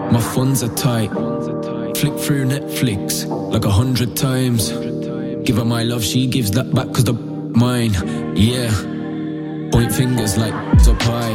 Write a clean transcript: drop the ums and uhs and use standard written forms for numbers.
My funds are tight. Flick through Netflix like 100 times. Give her my love, she gives that back cause the mine. Yeah. Point fingers like it's a pie.